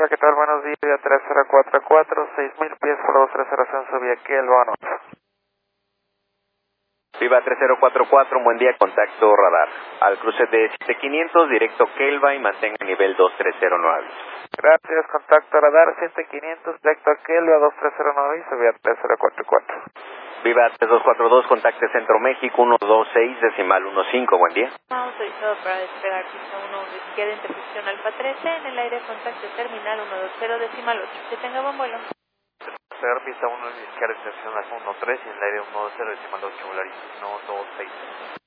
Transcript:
Hola, ¿qué tal? Buenos días, vía 3044, 6000 pies por 230 subí aquí el bono. Viva 3044, un buen día, contacto radar. Al cruce de 7500, directo Kelva y mantenga nivel 2309. Gracias, contacto radar 7500, directo a Kelva 2309 y subí a 3044. Viva 3242, contacte Centro México 126 decimal 15, buen día. Autorizado para despegar pista 1 de izquierda intersección Alfa 13, en el aire contacto terminal 120 decimal 8. Que tenga buen vuelo. Despegar pista 1 en izquierda intersección 13 y en el aire 120 decimal 8, Volaris 126.